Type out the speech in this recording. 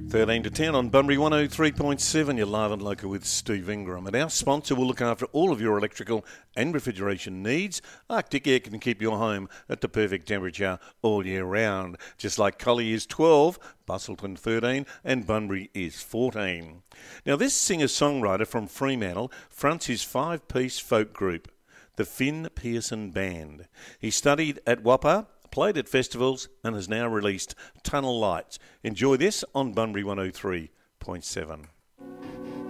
13 to 10 on Bunbury 103.7. You're live and local with Steve Ingram. And our sponsor will look after all of your electrical and refrigeration needs. Arctic Air can keep your home at the perfect temperature all year round. Just like Collie is 12, Bustleton 13 and Bunbury is 14. Now this singer-songwriter from Fremantle fronts his 5-piece folk group, the Finn Pearson Band. He studied at WAPA, played at festivals and has now released Tunnel Lights. Enjoy this on Bunbury 103.7.